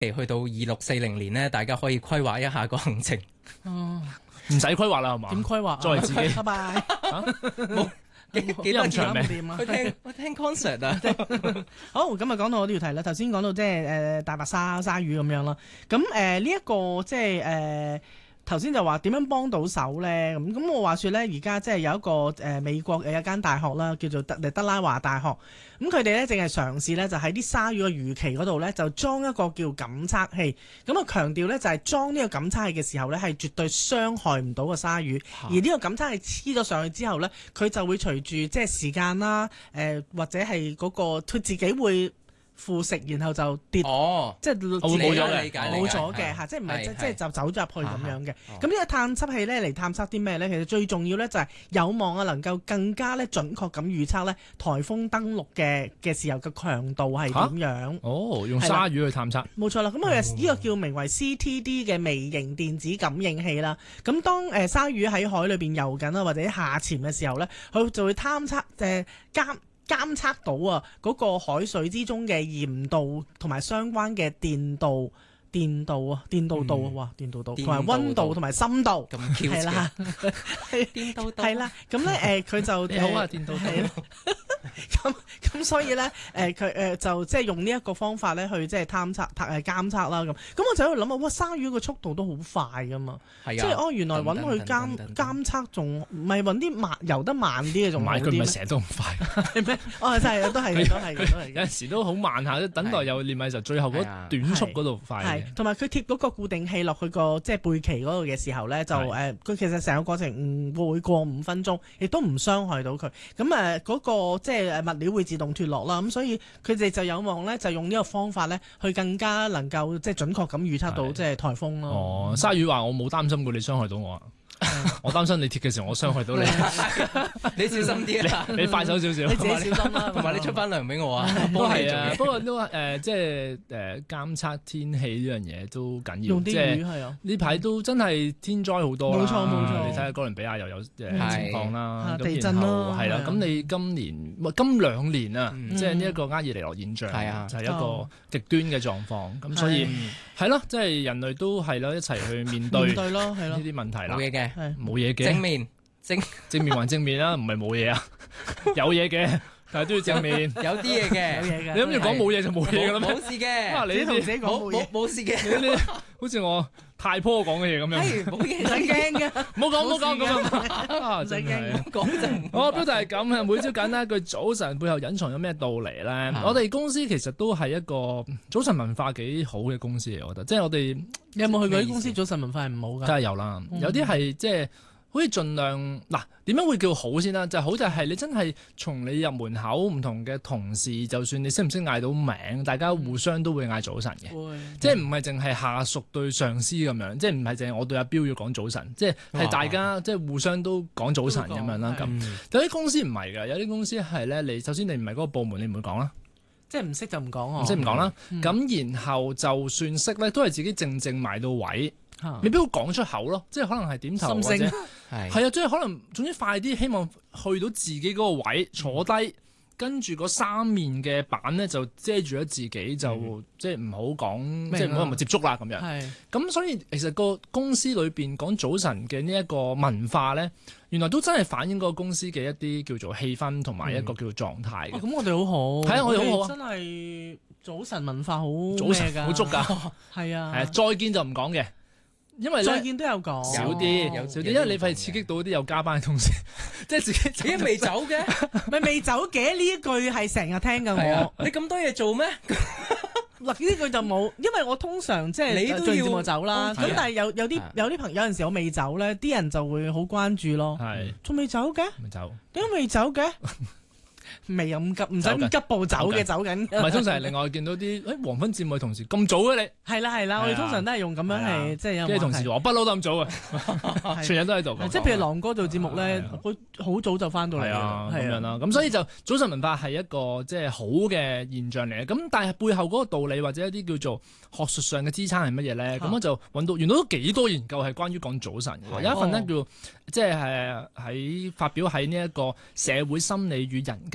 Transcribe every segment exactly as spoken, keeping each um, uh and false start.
去到二六四零年呢，大家可以規劃一下個行程。 哦，唔使規劃啦，係嘛？ 點規劃啊？ 作為自己， 拜拜。 冇幾幾多長命點啊？ 去聽去聽 concert 啊！ 好，咁啊講到我呢條題啦。頭先講到即係誒大白鯊、鯊魚咁樣啦。咁誒呢一個即係誒頭先就話點樣幫到手咧？咁咁我話說咧，而家即係有一個誒、呃、美國有一間大學啦，叫做德德拉華大學。咁佢哋咧淨係嘗試咧，就喺啲鯊魚嘅魚鰭嗰度咧，就裝一個叫感測器。咁啊強調咧，就係裝呢個感測器嘅時候咧，係絕對傷害唔到個鯊魚。而呢個感測器黐咗上去之後咧，佢就會隨住即係時間啦，誒、呃、或者係嗰、嗰個佢自己會腐蝕，然後就跌， 哦， 即係冇咗嘅， 冇咗嘅嚇，即係唔係即即係就走咗入去咁樣嘅。咁呢個探測器咧嚟探測啲咩咧？其實最重要咧就係有望啊，能夠更加咧準確咁預測咧颱風登陸嘅嘅時候嘅強度係點樣。 哦，用鯊魚去探測。 冇錯啦，咁佢呢個叫名為 C T D 嘅微型電子感應器啦。咁當誒鯊魚喺海裏邊游緊啊，或者下潛嘅時候咧，佢就會探測誒監。監測到啊嗰個海水之中嘅鹽度同埋相關嘅電度、電度啊、電度度啊，哇，電度度同埋溫度同埋深度，係啦， 電度度係啦，咁咧誒佢就你好啊，電度度。 咁咁所以咧誒佢誒就即係用呢一個方法咧去即係探測誒監測啦咁。咁我就喺度諗啊，哇！鯊魚個速度都好快噶嘛，即係哦原來揾佢監監測仲唔係揾啲慢游得慢啲嘅仲好啲咩？ 佢唔係成日都咁快係咩？哦真係都係都係都係有陣時都好慢下，等待又練咪就最後嗰短速嗰度快嘅。 係同埋佢貼嗰個固定器落去個即係背鰭嗰度嘅時候咧，就誒佢其實成個過程唔會過五分鐘，亦都唔傷害到佢。咁誒嗰個即係誒物料會自動脫落啦，咁所以佢哋就有望咧，就用呢個方法咧，去更加能夠即係準確咁預測到即係颱風咯。 哦，鯊魚話我冇擔心過你傷害到我啊。我擔心你貼嘅時候，我傷害到你。 你小心啲啊！ 你快手少少， 你自己小心啦。 同埋你出翻糧俾我啊！ 都係啊，不過都誒，即係誒監測天氣呢樣嘢都緊要。 用啲魚係啊， 呢排都真係天災好多啦。 冇錯冇錯， 你睇下哥倫比亞又有誒情況啦， 地震啦， 係啦。咁你今年今兩年啊，即係呢一個厄爾尼諾現象， 係啊， 就係一個極端嘅狀況。咁所以係咯，即係人類都係咯，一齊去面對面對咯，係咯呢啲問題啦。 冇嘢嘅。 冇嘢嘅， 正面正正面還正面啦，唔係冇嘢啊，有嘢嘅，但係都要正面， 有啲嘢嘅， 有嘢嘅。 你諗住講冇嘢就冇嘢㗎啦咩？ 冇事嘅， 哇！你同自己講冇嘢， 冇事嘅， 你好似我太婆講嘅嘢咁樣， 冇嘢， 唔使驚嘅， 唔好講唔好講咁啊！ 唔使驚， 講真。 我標題係咁啊，每朝簡單一句早晨背後隱藏咗咩道理咧？我哋公司其實都係一個早晨文化幾好嘅公司嚟，我覺得，即係我哋有冇去過啲公司早晨文化係唔好㗎？ 梗係有啦，有啲係即係。好似盡量嗱點樣會叫好先啦？就係、好就係你真係從你入門口唔同嘅同事，就算你識唔識嗌到名，大家互相都會嗌早晨嘅， 嗯、 即係唔係淨係下屬對上司咁樣，即係唔係淨係我對阿彪要講早晨，即係係大家即係互相都講早晨咁樣啦。咁有啲公司唔係㗎，有啲公司係咧，你首先你唔係嗰個部門，你唔會講啦。 即係唔識就唔講， 唔識唔講啦。咁、 嗯、 然後就算識咧，都係自己靜靜埋到位。未必會講出口咯，即係可能係點頭或者係係啊，即係可能總之快啲，希望去到自己嗰個位坐低，嗯、跟住嗰三面嘅板咧就遮住咗自己，就、嗯、即係唔好講，即係唔好同佢接觸啦咁樣。係咁，所以其實個公司裏邊講早晨嘅呢一個文化咧，原來都真係反映嗰個公司嘅一啲叫做氣氛同埋一個叫做狀態嘅。咁、 嗯哦、我哋好好， 係啊，我哋好好啊， 真係早晨文化好早晨好足㗎， 係啊， 係啊，再見就唔講嘅。因為再見都有講少啲，有少啲，因為你費刺激到啲有加班嘅同事，即係自己自己未走嘅， 咪未走嘅呢一句係成日聽㗎我。 你咁多嘢做咩？ 嗱呢句就冇，因為我通常即係你都要我走啦。咁但係有有啲有啲朋友有陣時我未走咧，啲人就會好關注咯。係仲未走嘅？未走？點解未走嘅？未咁急，唔使咁急步走嘅，走緊。唔係通常係另外見到啲誒黃昏節目嘅同事咁早嘅你。係啦係啦，我哋通常都係用咁樣係即係有。 啲同事話不嬲都咁早啊，全日都喺度。 即係譬如狼哥做節目咧，佢好早就翻到嚟。係啊，咁樣啦。咁所以就早晨文化係一個即係好嘅現象嚟嘅。咁但係背後嗰個道理或者一啲叫做學術上嘅支撐係乜嘢咧？咁我就揾到原來都幾多研究係關於講早晨嘅。有一份咧叫即係喺發表喺呢一個社會心理與人格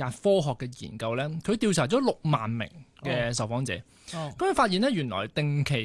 間科學嘅研究咧，佢調查咗六萬名嘅受訪者，咁佢、哦、發現咧原來定期